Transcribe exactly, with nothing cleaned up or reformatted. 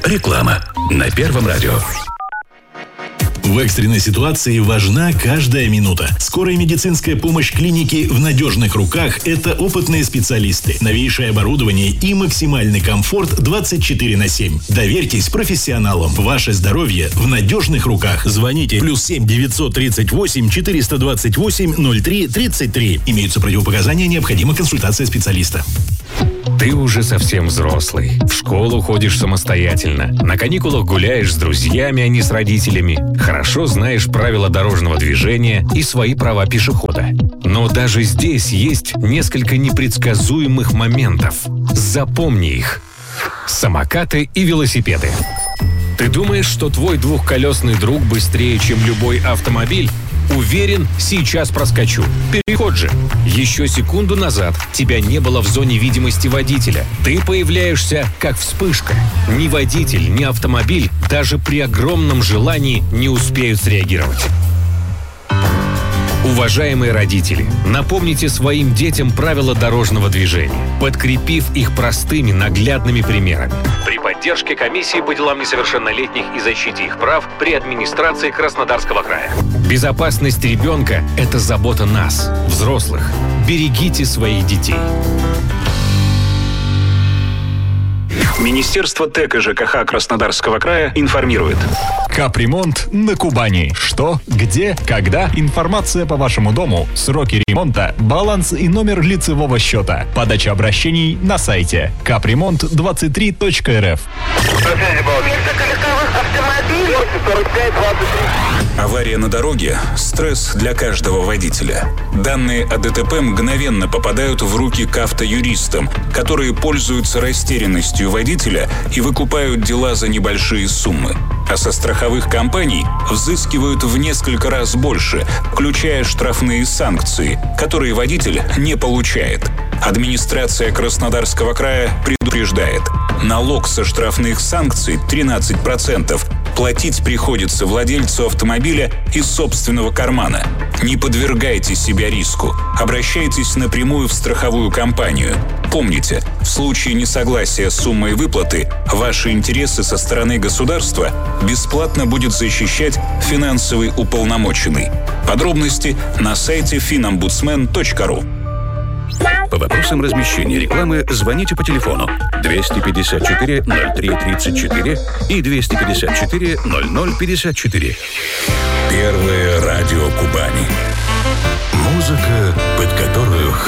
Реклама на Первом радио. В экстренной ситуации важна каждая минута. Скорая медицинская помощь клиники в надежных руках – это опытные специалисты, новейшее оборудование и максимальный комфорт двадцать четыре на семь. Доверьтесь профессионалам. Ваше здоровье в надежных руках. Звоните плюс семь девятьсот тридцать восемь четыреста двадцать восемь ноль три тридцать три. Имеются противопоказания, необходима консультация специалиста. Ты уже совсем взрослый. В школу ходишь самостоятельно. На каникулах гуляешь с друзьями, а не с родителями. Хорошо знаешь правила дорожного движения и свои права пешехода. Но даже здесь есть несколько непредсказуемых моментов. Запомни их. Самокаты и велосипеды. Ты думаешь, что твой двухколесный друг быстрее, чем любой автомобиль? Уверен, сейчас проскочу. Переход же. Еще секунду назад тебя не было в зоне видимости водителя. Ты появляешься как вспышка. Ни водитель, ни автомобиль даже при огромном желании не успеют среагировать. Уважаемые родители, напомните своим детям правила дорожного движения, подкрепив их простыми, наглядными примерами. При поддержке комиссии по делам несовершеннолетних и защите их прав при администрации Краснодарского края. Безопасность ребенка – это забота нас, взрослых. Берегите своих детей. Министерство ТЭК и ЖКХ Краснодарского края информирует. Капремонт на Кубани. Что, где, когда? Информация по вашему дому, сроки ремонта, баланс и номер лицевого счета. Подача обращений на сайте капремонт двадцать три точка эр эф. Авария на дороге – стресс для каждого водителя. Данные о ДТП мгновенно попадают в руки к автоюристам, которые пользуются растерянностью водителя и выкупают дела за небольшие суммы. А со страховых компаний взыскивают в несколько раз больше, включая штрафные санкции, которые водитель не получает. Администрация Краснодарского края предупреждает: налог со штрафных санкций тринадцать процентов платить приходится владельцу автомобиля из собственного кармана. Не подвергайте себя риску. Обращайтесь напрямую в страховую компанию. Помните, в случае несогласия с суммой выплаты, ваши интересы со стороны государства бесплатно будет защищать финансовый уполномоченный. Подробности на сайте финомбудсмен точка ру. По вопросам размещения рекламы звоните по телефону двести пятьдесят четыре ноль три тридцать четыре и двести пятьдесят четыре ноль ноль пятьдесят четыре. Первое радио Кубани. Музыка, под которую